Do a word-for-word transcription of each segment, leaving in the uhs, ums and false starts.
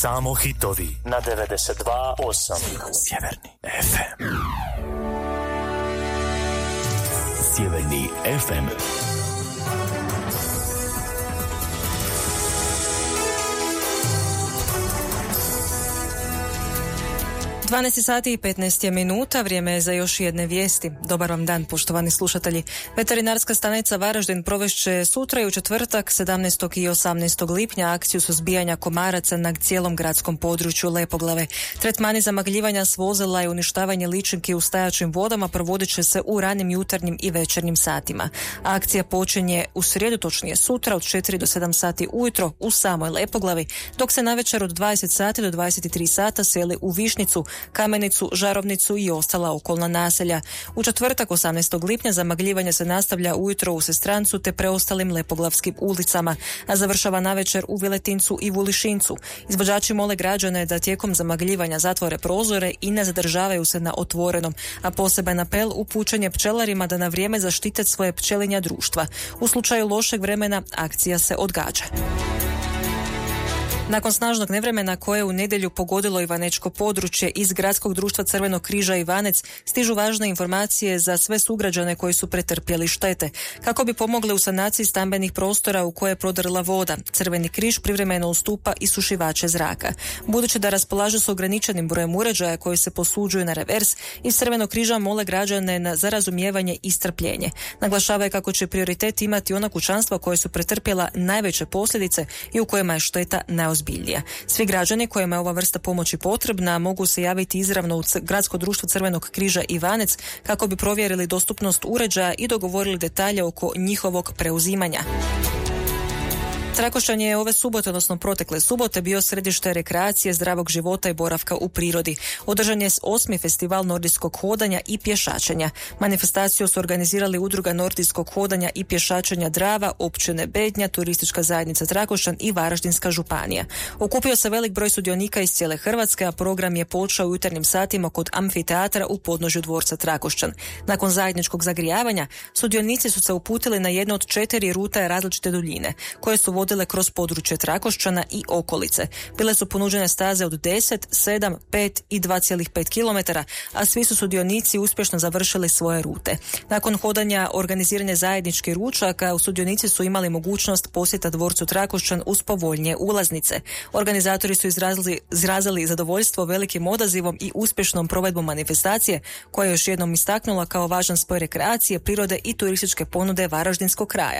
Samo hitovi na devedeset dva osam Sjeverni ef em. Sjeverni ef em. dvanaest sati i petnaest minuta, vrijeme je za još jedne vijesti. Dobar vam dan, poštovani slušatelji. Veterinarska stanica Varaždin provešće sutra i u četvrtak sedamnaestog i osamnaestog lipnja akciju suzbijanja komaraca na cijelom gradskom području Lepoglave. Tretmani zamagljivanja s vozila i uništavanje ličinki u stajaćim vodama provodit će se u ranim jutarnjim i večernjim satima. Akcija počinje u srijedu, točnije sutra, od četiri do sedam sati ujutro u samoj Lepoglavi, dok se navečer od dvadeset sati do dvadeset tri sata seli u Višnjicu, Kamenicu, Žarovnicu i ostala okolna naselja. U četvrtak osamnaestog lipnja zamagljivanje se nastavlja ujutro u Sestrancu te preostalim lepoglavskim ulicama, a završava navečer u Viletincu i Vulišincu. Izvođači mole građane da tijekom zamagljivanja zatvore prozore i ne zadržavaju se na otvorenom, a poseban apel upućen je pčelarima da na vrijeme zaštite svoje pčelinja društva. U slučaju lošeg vremena akcija se odgađa. Nakon snažnog nevremena koje je u nedjelju pogodilo Ivanečko područje, iz Gradskog društva Crvenog križa Ivanec stižu važne informacije za sve sugrađane koji su pretrpjeli štete. Kako bi pomogli u sanaciji stambenih prostora u koje je prodrla voda, Crveni križ privremeno ustupa i sušivače zraka. Budući da raspolažu s ograničenim brojem uređaja koji se posuđuju na revers, iz Crvenog križa mole građane na za razumijevanje i strpljenje. Naglašavaju kako će prioritet imati ona kućanstva koje su pretrpjela najveće posljedice i u kojima je šteta najozbiljnija. Svi građani kojima je ova vrsta pomoći potrebna mogu se javiti izravno u Gradsko društvo Crvenog križa Ivanec kako bi provjerili dostupnost uređaja i dogovorili detalje oko njihovog preuzimanja. Trakošćan je ove subote, odnosno protekle subote, bio središte rekreacije, zdravog života i boravka u prirodi. Održan je osmi festival nordijskog hodanja i pješačenja. Manifestaciju su organizirali Udruga nordijskog hodanja i pješačenja Drava, općine Bednja, Turistička zajednica Trakošćan i Varaždinska županija. Okupio se velik broj sudionika iz cijele Hrvatske, a program je počeo u jutarnjim satima kod amfiteatra u podnožju dvorca Trakošćan. Nakon zajedničkog zagrijavanja, sudionici su se uputili na jednu od četiri rute različite duljine, koje su vodile kroz područje Trakošćana i okolice. Bile su ponuđene staze od deset, sedam, pet i dva zarez pet kilometara, a svi su sudionici uspješno završili svoje rute. Nakon hodanja organiziranja zajedničkih ručaka, sudionici su imali mogućnost posjeta dvorcu Trakošćan uz povoljnije ulaznice. Organizatori su izrazili, izrazili zadovoljstvo velikim odazivom i uspješnom provedbom manifestacije, koja je još jednom istaknula kao važan spoj rekreacije, prirode i turističke ponude Varaždinskog kraja.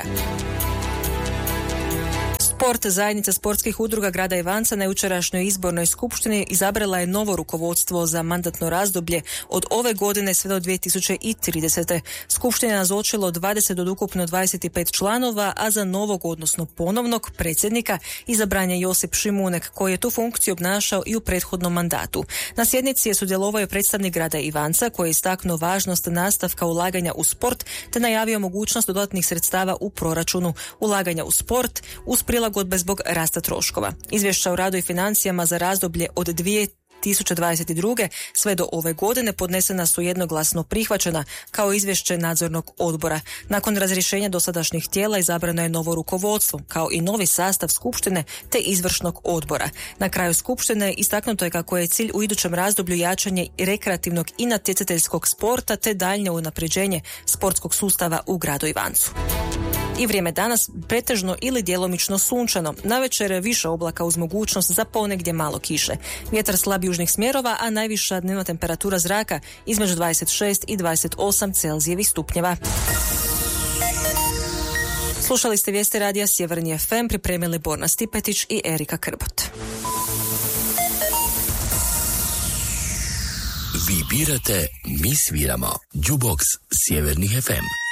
Sport, zajednica sportskih udruga grada Ivanca na jučerašnjoj izbornoj skupštini izabrala je novo rukovodstvo za mandatno razdoblje od ove godine sve do dvije tisuće tridesete. Skupština je nazočilo dvadeset od ukupno dvadeset pet članova, a za novog, odnosno ponovnog predsjednika izabran je Josip Šimunek, koji je tu funkciju obnašao i u prethodnom mandatu. Na sjednici je sudjelovao i predstavnik grada Ivanca, koji je istaknuo važnost nastavka ulaganja u sport te najavio mogućnost dodatnih sredstava u proračunu, ulaganja u sport uz prilagodbe zbog rasta troškova. Izvješća o radu i financijama za razdoblje od dvije tisuće dvadeset druge sve do ove godine podnesena su jednoglasno prihvaćena kao izvješće nadzornog odbora. Nakon razrješenja dosadašnjih tijela izabrano je novo rukovodstvo, kao i novi sastav skupštine te izvršnog odbora. Na kraju skupštine istaknuto je kako je cilj u idućem razdoblju jačanje rekreativnog i natjecateljskog sporta te daljnje unapređenje sportskog sustava u gradu Ivancu. I vrijeme danas pretežno ili djelomično sunčano. Navečer više oblaka uz mogućnost za ponegdje malo kiše. Vjetar slab južnih smjerova, a najviša dnevna temperatura zraka između dvadeset šest i dvadeset osam Celzijevih stupnjeva. Slušali ste vijesti radija Sjeverni ef em, pripremili Borna Stipetić i Erika Krbot. Vi birate, mi sviramo. Jukebox Sjeverni ef em.